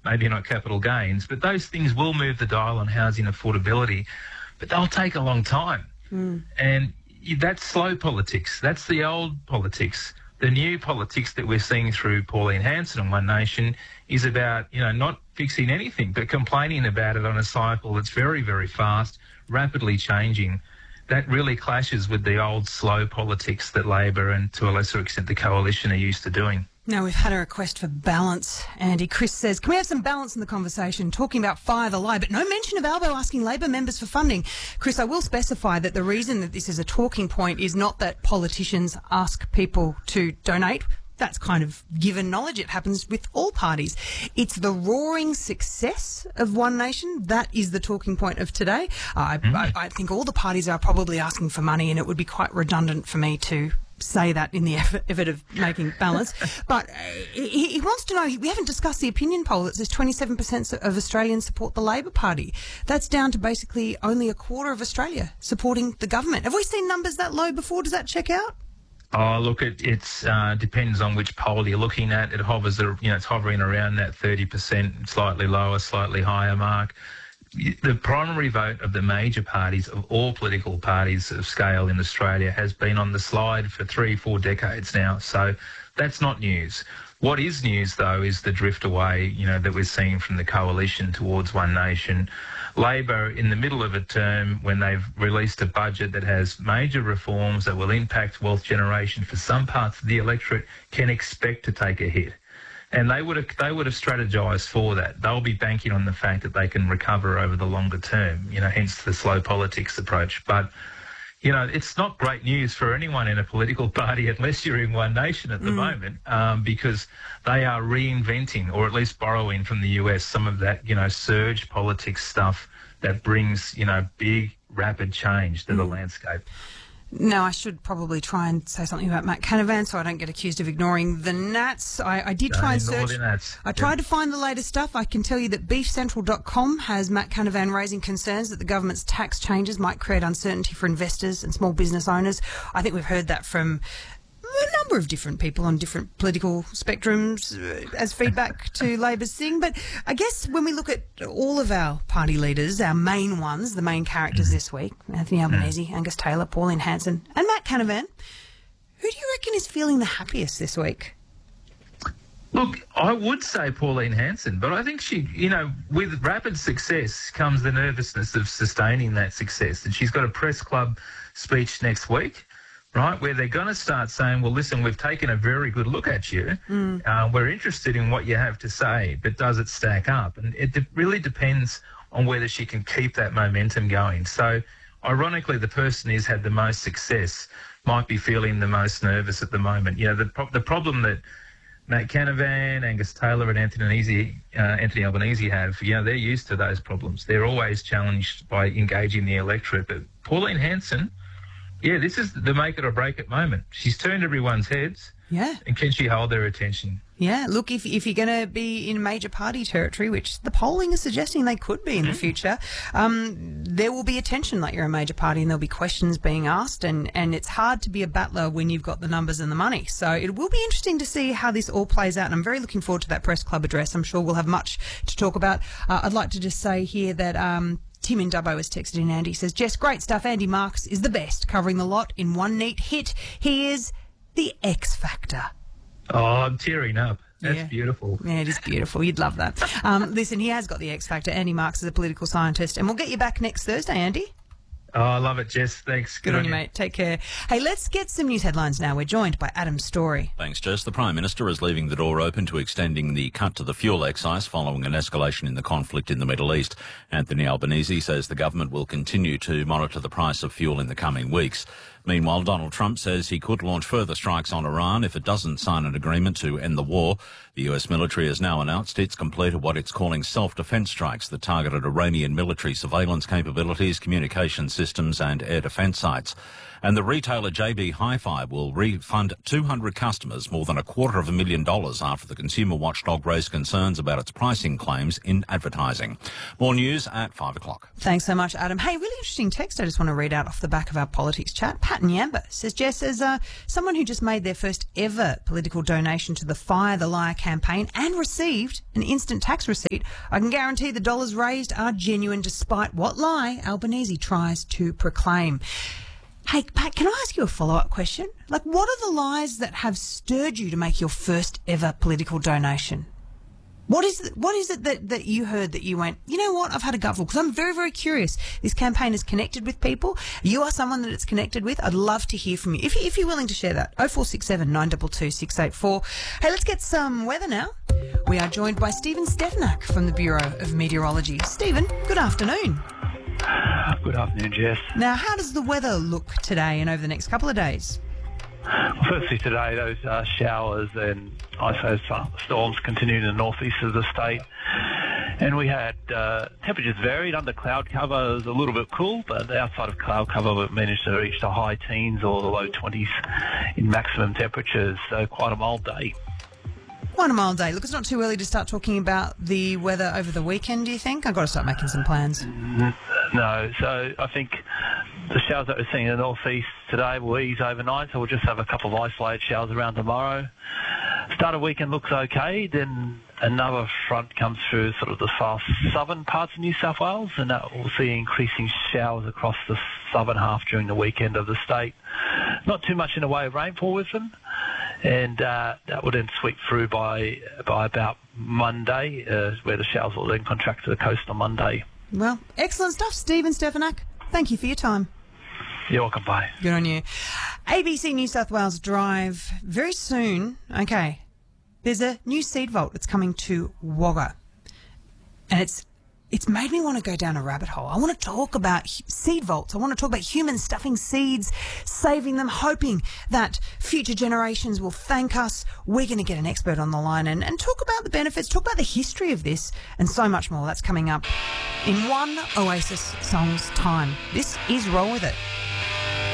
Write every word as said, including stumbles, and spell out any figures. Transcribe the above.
maybe not capital gains, but those things will move the dial on housing affordability, but they'll take a long time. Mm. And that's slow politics. That's the old politics. The new politics that we're seeing through Pauline Hanson and One Nation is about, you know, not fixing anything, but complaining about it on a cycle that's very, very fast, rapidly changing. That really clashes with the old slow politics that Labor and, to a lesser extent, the Coalition are used to doing. Now, we've had a request for balance, Andy. Chris says, can we have some balance in the conversation, talking about fire the lie, but no mention of Albo asking Labor members for funding? Chris, I will specify that the reason that this is a talking point is not that politicians ask people to donate. That's kind of given knowledge. It happens with all parties. It's the roaring success of One Nation. That is the talking point of today. Uh, mm. I, I think all the parties are probably asking for money, and it would be quite redundant for me to say that in the effort, effort of making balance. But uh, he, he wants to know, we haven't discussed the opinion poll that says twenty-seven percent of Australians support the Labor Party. That's down to basically only a quarter of Australia supporting the government. Have we seen numbers that low before? Does that check out? Oh, look, it it's, uh, depends on which poll you're looking at. It hovers, you know, it's hovering around that thirty percent, slightly lower, slightly higher mark. The primary vote of the major parties, of all political parties of scale in Australia, has been on the slide for three, four decades now. So that's not news. What is news, though, is the drift away, you know, that we're seeing from the Coalition towards One Nation. Labor, in the middle of a term, when they've released a budget that has major reforms that will impact wealth generation for some parts of the electorate, can expect to take a hit. And they would have they would have strategised for that. They'll be banking on the fact that they can recover over the longer term, you know, hence the slow politics approach. But, you know, it's not great news for anyone in a political party unless you're in One Nation at the mm. moment, um, because they are reinventing, or at least borrowing from the U S, some of that, you know, surge politics stuff that brings, you know, big, rapid change to mm. the landscape. Now, I should probably try and say something about Matt Canavan so I don't get accused of ignoring the Nats. I, I did try and search. I tried yeah. to find the latest stuff. I can tell you that beef central dot com has Matt Canavan raising concerns that the government's tax changes might create uncertainty for investors and small business owners. I think we've heard that from a number of different people on different political spectrums uh, as feedback to Labor's thing. But I guess when we look at all of our party leaders, our main ones, the main characters this week, Anthony Albanese, Angus Taylor, Pauline Hanson and Matt Canavan, who do you reckon is feeling the happiest this week? Look, I would say Pauline Hanson, but I think she, you know, with rapid success comes the nervousness of sustaining that success. And she's got a press club speech next week, right, where they're going to start saying, well, listen, we've taken a very good look at you. Mm. Uh, we're interested in what you have to say, but does it stack up? And it de- really depends on whether she can keep that momentum going. So, ironically, the person who's had the most success might be feeling the most nervous at the moment. You know, the, pro- the problem that Matt Canavan, Angus Taylor and Anthony Albanese, uh, Anthony Albanese have, you know, they're used to those problems. They're always challenged by engaging the electorate. But Pauline Hanson, yeah, this is the make it or break it moment. She's turned everyone's heads. Yeah. And can she hold their attention? Yeah. Look, if if you're going to be in major party territory, which the polling is suggesting they could be in mm-hmm. the future, um, there will be attention like you're a major party and there'll be questions being asked, and, and it's hard to be a battler when you've got the numbers and the money. So it will be interesting to see how this all plays out, and I'm very looking forward to that press club address. I'm sure we'll have much to talk about. Uh, I'd like to just say here that Um, Tim in Dubbo has texted in. Andy says, Jess, great stuff. Andy Marks is the best, covering the lot in one neat hit. He is the X Factor. Oh, I'm tearing up. That's yeah. beautiful. Yeah, it is beautiful. You'd love that. Um, listen, he has got the X Factor. Andy Marks is a political scientist. And we'll get you back next Thursday, Andy. Oh, I love it, Jess. Thanks. Good, Good on you, mate. Take care. Hey, let's get some news headlines now. We're joined by Adam Story. Thanks, Jess. The Prime Minister is leaving the door open to extending the cut to the fuel excise following an escalation in the conflict in the Middle East. Anthony Albanese says the government will continue to monitor the price of fuel in the coming weeks. Meanwhile, Donald Trump says he could launch further strikes on Iran if it doesn't sign an agreement to end the war. The U S military has now announced it's completed what it's calling self-defense strikes that targeted Iranian military surveillance capabilities, communication systems and air defense sites. And the retailer J B Hi-Fi will refund two hundred customers more than a quarter of a million dollars after the consumer watchdog raised concerns about its pricing claims in advertising. More news at five o'clock. Thanks so much, Adam. Hey, really interesting text I just want to read out off the back of our politics chat. Pat Pat Nyamba says, Jess, as uh, someone who just made their first ever political donation to the Fire the Liar campaign and received an instant tax receipt, I can guarantee the dollars raised are genuine despite what lie Albanese tries to proclaim. Hey, Pat, can I ask you a follow-up question? Like, what are the lies that have stirred you to make your first ever political donation? What is it, what is it that, that you heard that you went, you know what, I've had a gutful? Because I'm very, very curious. This campaign is connected with people. You are someone that it's connected with. I'd love to hear from you. If, you, if you're willing to share that, oh four six seven, nine two two, six eight four. Hey, let's get some weather now. We are joined by Stephen Stefanak from the Bureau of Meteorology. Stephen, good afternoon. Good afternoon, Jess. Now, how does the weather look today and over the next couple of days? Well, firstly, today, those uh, showers and iso storms continued in the northeast of the state. And we had uh, temperatures varied. Under cloud cover, it was a little bit cool, but outside of cloud cover, we managed to reach the high teens or the low twenties in maximum temperatures. So quite a mild day. Quite a mild day. Look, it's not too early to start talking about the weather over the weekend, do you think? I've got to start making some plans. No, so I think the showers that we're seeing in the northeast today will ease overnight, so we'll just have a couple of isolated showers around tomorrow. Start of weekend looks okay, then another front comes through sort of the far southern parts of New South Wales, and that we'll see increasing showers across the southern half during the weekend of the state. Not too much in the way of rainfall with them, and uh, that will then sweep through by by about Monday, uh, where the showers will then contract to the coast on Monday. Well, excellent stuff, Stephen Stefanak. Thank you for your time. You're welcome, bye. Good on you. A B C New South Wales Drive, very soon, okay, there's a new seed vault that's coming to Wagga. And it's it's made me want to go down a rabbit hole. I want to talk about seed vaults. I want to talk about humans stuffing seeds, saving them, hoping that future generations will thank us. We're going to get an expert on the line and, and talk about the benefits, talk about the history of this, and so much more. That's coming up in one Oasis song's time. This is Roll With It.